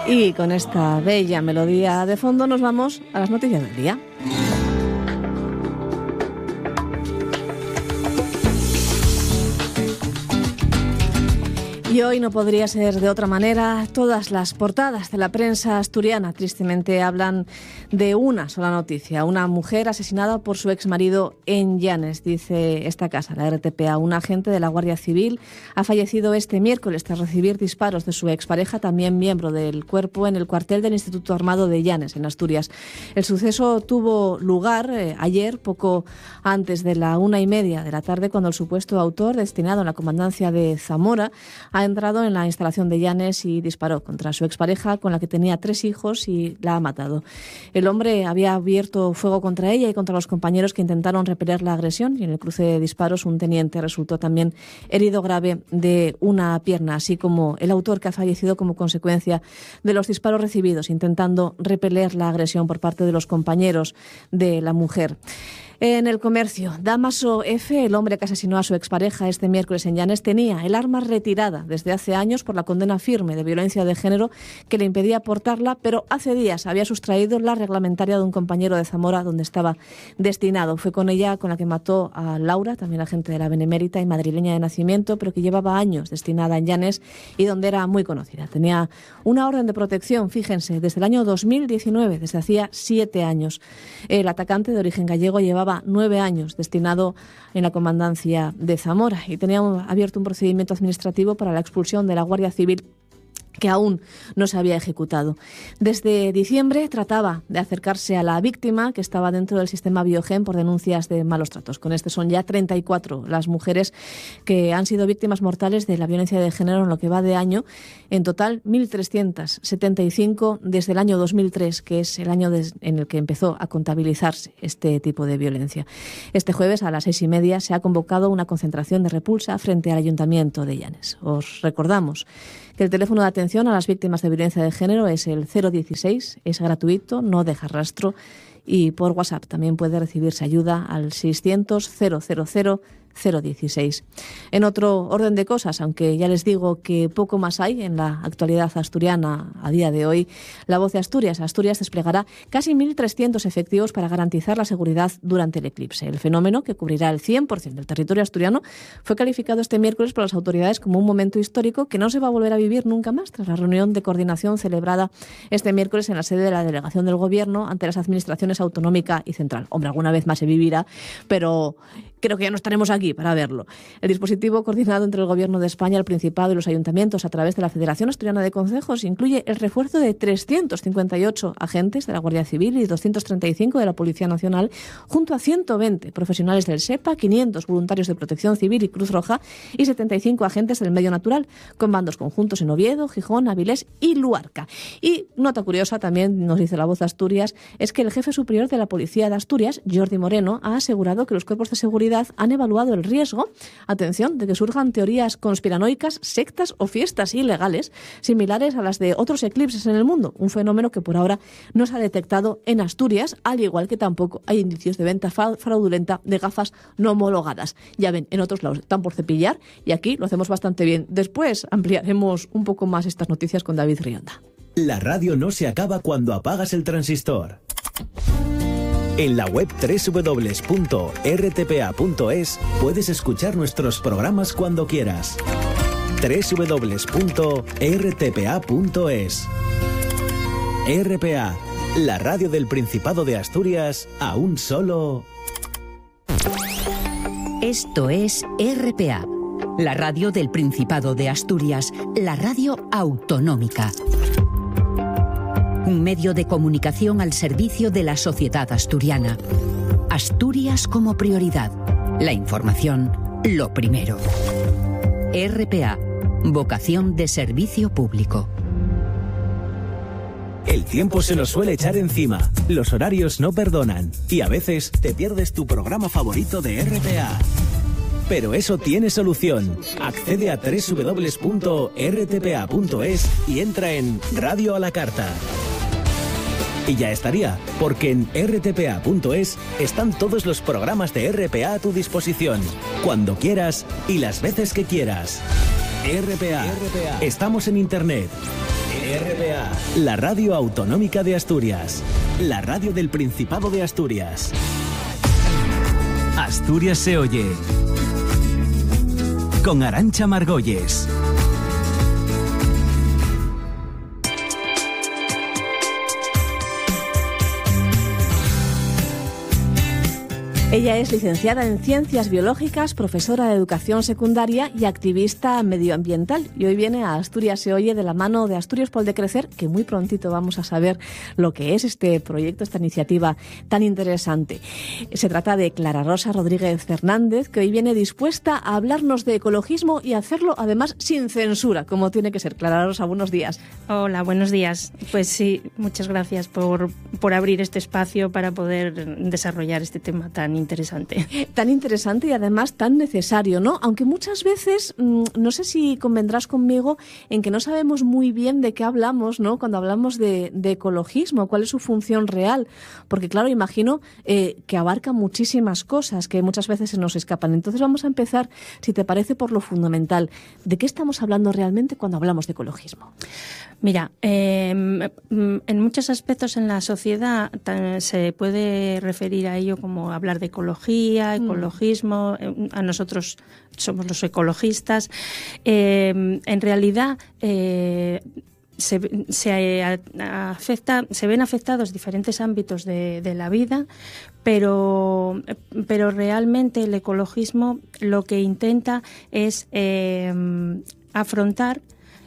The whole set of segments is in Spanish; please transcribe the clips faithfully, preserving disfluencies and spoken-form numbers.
Y con esta bella melodía de fondo nos vamos a las noticias del día. Y hoy no podría ser de otra manera. Todas las portadas de la prensa asturiana tristemente hablan de una sola noticia. Una mujer asesinada por su exmarido en Llanes, dice esta casa, la R T P A. Un agente de la Guardia Civil ha fallecido este miércoles tras recibir disparos de su expareja, también miembro del cuerpo, en el cuartel del Instituto Armado de Llanes, en Asturias. El suceso tuvo lugar eh, ayer, poco antes de la una y media de la tarde, cuando el supuesto autor, destinado en la comandancia de Zamora, ha entrado en la instalación de Llanes y disparó contra su expareja, con la que tenía tres hijos, y la ha matado. El hombre había abierto fuego contra ella y contra los compañeros que intentaron repeler la agresión, y en el cruce de disparos un teniente resultó también herido grave de una pierna, así como el autor, que ha fallecido como consecuencia de los disparos recibidos intentando repeler la agresión por parte de los compañeros de la mujer. En El Comercio, Damaso F., el hombre que asesinó a su expareja este miércoles en Llanes, tenía el arma retirada desde hace años por la condena firme de violencia de género que le impedía portarla, pero hace días había sustraído la reglamentaria de un compañero de Zamora donde estaba destinado. Fue con ella con la que mató a Laura, también agente de la Benemérita y madrileña de nacimiento, pero que llevaba años destinada en Llanes y donde era muy conocida. Tenía una orden de protección, fíjense, desde el año dos mil diecinueve, desde hacía siete años. El atacante, de origen gallego, llevaba nueve años destinado en la comandancia de Zamora y tenía abierto un procedimiento administrativo para la expulsión de la Guardia Civil, que aún no se había ejecutado. Desde diciembre trataba de acercarse a la víctima, que estaba dentro del sistema Biogen por denuncias de malos tratos. Con este son ya treinta y cuatro las mujeres que han sido víctimas mortales de la violencia de género en lo que va de año. En total, mil trescientas setenta y cinco desde el año dos mil tres, que es el año en el que empezó a contabilizarse este tipo de violencia. Este jueves a las seis y media se ha convocado una concentración de repulsa frente al Ayuntamiento de Llanes. Os recordamos que el teléfono de atención a las víctimas de violencia de género es el cero dieciséis, es gratuito, no deja rastro, y por WhatsApp también puede recibirse ayuda al seiscientos cero cero cero cero dieciséis. En otro orden de cosas, aunque ya les digo que poco más hay en la actualidad asturiana a día de hoy, La Voz de Asturias. Asturias desplegará casi mil trescientos efectivos para garantizar la seguridad durante el eclipse. El fenómeno, que cubrirá el cien por ciento del territorio asturiano, fue calificado este miércoles por las autoridades como un momento histórico que no se va a volver a vivir nunca más, tras la reunión de coordinación celebrada este miércoles en la sede de la delegación del Gobierno ante las administraciones autonómica y central. Hombre, alguna vez más se vivirá, pero creo que ya no estaremos aquí para verlo. El dispositivo, coordinado entre el Gobierno de España, el Principado y los ayuntamientos a través de la Federación Asturiana de Concejos, incluye el refuerzo de trescientos cincuenta y ocho agentes de la Guardia Civil y doscientos treinta y cinco de la Policía Nacional, junto a ciento veinte profesionales del SEPA, quinientos voluntarios de Protección Civil y Cruz Roja y setenta y cinco agentes del medio natural, con bandos conjuntos en Oviedo, Gijón, Avilés y Luarca. Y nota curiosa, también nos dice La Voz de Asturias, es que el jefe superior de la Policía de Asturias, Jordi Moreno, ha asegurado que los cuerpos de seguridad han evaluado el riesgo, atención, de que surjan teorías conspiranoicas, sectas o fiestas ilegales similares a las de otros eclipses en el mundo, un fenómeno que por ahora no se ha detectado en Asturias, al igual que tampoco hay indicios de venta fraudulenta de gafas no homologadas. Ya ven, en otros lados están por cepillar y aquí lo hacemos bastante bien. Después ampliaremos un poco más estas noticias con David Rionda. La radio no se acaba cuando apagas el transistor. En la web doble u doble u doble u punto r t p a punto es puedes escuchar nuestros programas cuando quieras. doble u doble u doble u punto r t p a punto es. R P A, la radio del Principado de Asturias, a un solo... Esto es R P A, la radio del Principado de Asturias, la radio autonómica. Un medio de comunicación al servicio de la sociedad asturiana. Asturias como prioridad. La información, lo primero. R P A, vocación de servicio público. El tiempo se nos suele echar encima, los horarios no perdonan y a veces te pierdes tu programa favorito de R P A. Pero eso tiene solución. Accede a doble u doble u doble u punto r t p a punto es y entra en Radio a la Carta. Y ya estaría, porque en r t p a punto es están todos los programas de R P A a tu disposición, cuando quieras y las veces que quieras. R P A. R P A. Estamos en Internet. R P A, la radio autonómica de Asturias, la radio del Principado de Asturias. Asturias se oye, con Arantxa Margolles. Ella es licenciada en Ciencias Biológicas, profesora de Educación Secundaria y activista medioambiental. Y hoy viene a Asturias se oye de la mano de Asturias Pol de Crecer, que muy prontito vamos a saber lo que es este proyecto, esta iniciativa tan interesante. Se trata de Clara Rosa Rodríguez Fernández, que hoy viene dispuesta a hablarnos de ecologismo y hacerlo además sin censura, como tiene que ser. Clara Rosa, buenos días. Hola, buenos días. Pues sí, muchas gracias por, por abrir este espacio para poder desarrollar este tema tan interesante. Tan interesante y además tan necesario, ¿no? Aunque muchas veces, no sé si convendrás conmigo en que no sabemos muy bien de qué hablamos, ¿no? Cuando hablamos de, de ecologismo, cuál es su función real. Porque claro, imagino eh, que abarca muchísimas cosas que muchas veces se nos escapan. Entonces vamos a empezar, si te parece, por lo fundamental. ¿De qué estamos hablando realmente cuando hablamos de ecologismo? Mira, eh, en muchos aspectos en la sociedad se puede referir a ello como hablar de ecología, ecologismo. Mm. A nosotros somos los ecologistas. Eh, en realidad eh, se, se afecta, se ven afectados diferentes ámbitos de, de la vida, pero, pero realmente el ecologismo lo que intenta es eh, afrontar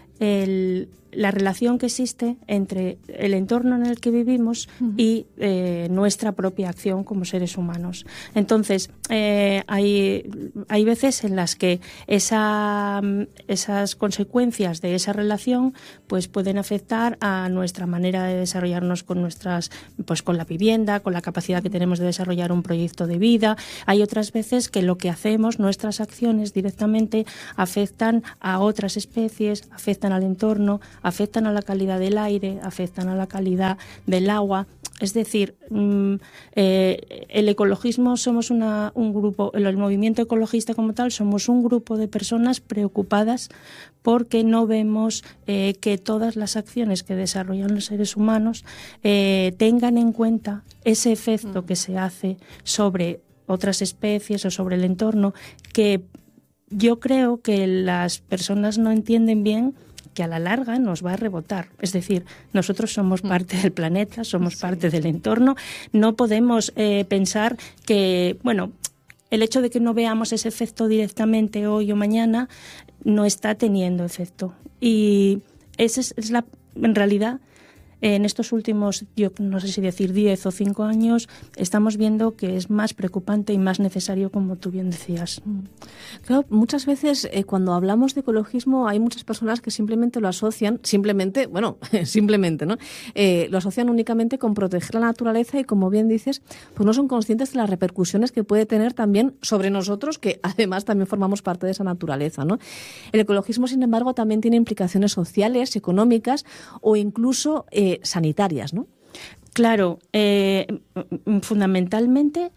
el la relación que existe entre el entorno en el que vivimos uh-huh. y eh, nuestra propia acción como seres humanos. Entonces, eh, hay, hay veces en las que esa, esas consecuencias de esa relación pues pueden afectar a nuestra manera de desarrollarnos con nuestras, pues con la vivienda, con la capacidad que tenemos de desarrollar un proyecto de vida. Hay otras veces que lo que hacemos, nuestras acciones directamente afectan a otras especies, afectan al entorno, afectan a la calidad del aire, afectan a la calidad del agua. Es decir, mmm, eh, el ecologismo somos una, un grupo, el, el movimiento ecologista como tal, somos un grupo de personas preocupadas porque no vemos eh, que todas las acciones que desarrollan los seres humanos eh, tengan en cuenta ese efecto que se hace sobre otras especies o sobre el entorno, que yo creo que las personas no entienden bien, que a la larga nos va a rebotar. Es decir, nosotros somos parte del planeta, somos sí. parte del entorno. No podemos eh, pensar que, bueno, el hecho de que no veamos ese efecto directamente hoy o mañana no está teniendo efecto. Y esa es, es la, en realidad, en estos últimos, yo no sé si decir diez o cinco años, estamos viendo que es más preocupante y más necesario, como tú bien decías. Claro, muchas veces eh, cuando hablamos de ecologismo hay muchas personas que simplemente lo asocian, simplemente, bueno, simplemente, ¿no? Eh, lo asocian únicamente con proteger la naturaleza y, como bien dices, pues no son conscientes de las repercusiones que puede tener también sobre nosotros, que además también formamos parte de esa naturaleza, ¿no? El ecologismo, sin embargo, también tiene implicaciones sociales, económicas o incluso eh, sanitarias, ¿no? Claro, eh, fundamentalmente,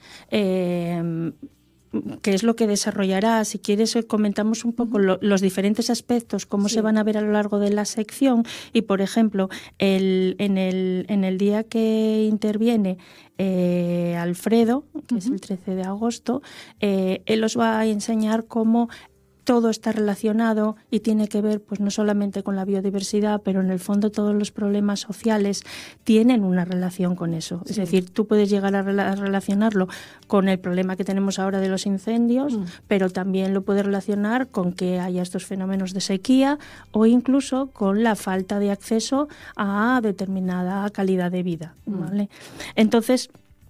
eh, ¿qué es lo que desarrollará? Si quieres, comentamos un poco lo, los diferentes aspectos, cómo sí. se van a ver a lo largo de la sección. Y, por ejemplo, el, en, el, en el día que interviene eh, Alfredo, que uh-huh. es el trece de agosto, eh, él os va a enseñar cómo todo está relacionado y tiene que ver pues no solamente con la biodiversidad, pero en el fondo todos los problemas sociales tienen una relación con eso. Sí. Es decir, tú puedes llegar a, rela- a relacionarlo con el problema que tenemos ahora de los incendios, mm. pero también lo puedes relacionar con que haya estos fenómenos de sequía o incluso con la falta de acceso a determinada calidad de vida, ¿vale? Mm. Entonces,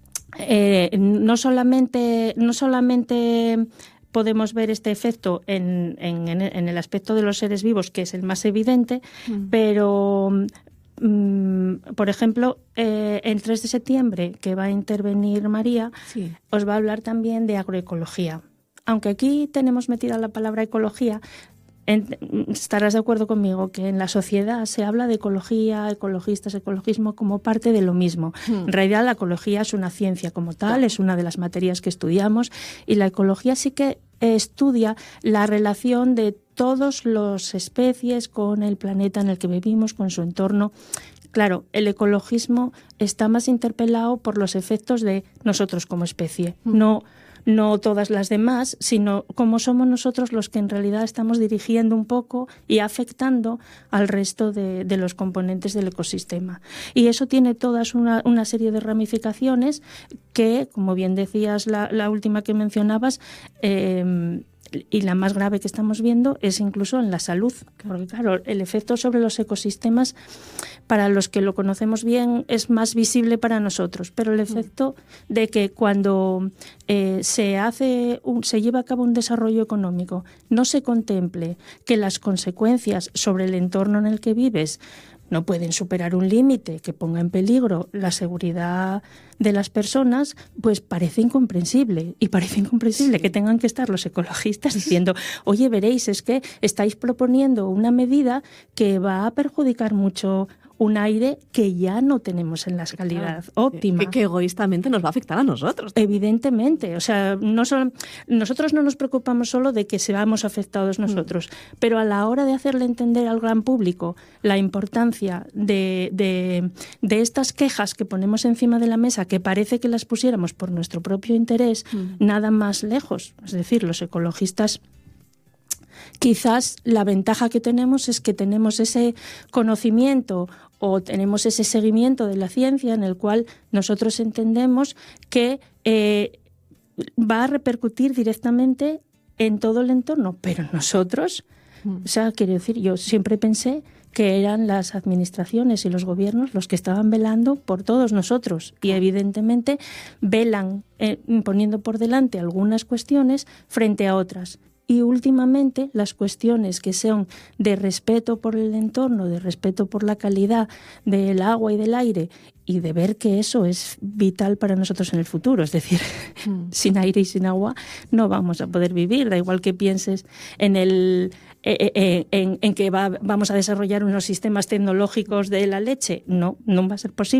eh, no solamente, no solamente podemos ver este efecto en, en, en el aspecto de los seres vivos, que es el más evidente, mm. pero, mm, por ejemplo, eh, el tres de septiembre, que va a intervenir María, sí. os va a hablar también de agroecología. Aunque aquí tenemos metida la palabra ecología, En, estarás de acuerdo conmigo que en la sociedad se habla de ecología, ecologistas, ecologismo como parte de lo mismo. Mm. En realidad la ecología es una ciencia como tal, claro. Es una de las materias que estudiamos, y la ecología sí que estudia la relación de todas las especies con el planeta en el que vivimos, con su entorno. Claro, el ecologismo está más interpelado por los efectos de nosotros como especie, mm. no no todas las demás, sino como somos nosotros los que en realidad estamos dirigiendo un poco y afectando al resto de, de los componentes del ecosistema. Y eso tiene todas una, una serie de ramificaciones que, como bien decías, la, la última que mencionabas, eh, y la más grave que estamos viendo es incluso en la salud, porque claro, el efecto sobre los ecosistemas, para los que lo conocemos bien, es más visible para nosotros, pero el efecto de que cuando eh, se hace un, se lleva a cabo un desarrollo económico, no se contemple que las consecuencias sobre el entorno en el que vives no pueden superar un límite que ponga en peligro la seguridad de las personas, pues parece incomprensible. Y parece incomprensible sí. que tengan que estar los ecologistas diciendo, oye, veréis, es que estáis proponiendo una medida que va a perjudicar mucho un aire que ya no tenemos en la calidad claro, óptima. Que, que egoístamente nos va a afectar a nosotros. Evidentemente. O sea, no solo, nosotros no nos preocupamos solo de que seamos afectados nosotros, mm. pero a la hora de hacerle entender al gran público la importancia de, de, de estas quejas que ponemos encima de la mesa, que parece que las pusiéramos por nuestro propio interés, mm. nada más lejos. Es decir, los ecologistas... Quizás la ventaja que tenemos es que tenemos ese conocimiento o tenemos ese seguimiento de la ciencia en el cual nosotros entendemos que eh, va a repercutir directamente en todo el entorno, pero nosotros, o sea, quiero decir, yo siempre pensé que eran las administraciones y los gobiernos los que estaban velando por todos nosotros y evidentemente velan eh, poniendo por delante algunas cuestiones frente a otras. Y últimamente las cuestiones que son de respeto por el entorno, de respeto por la calidad del agua y del aire y de ver que eso es vital para nosotros en el futuro. Es decir, mm. sin aire y sin agua no vamos a poder vivir. Da igual que pienses en el en, en, en que va, vamos a desarrollar unos sistemas tecnológicos de la leche. No, no va a ser posible.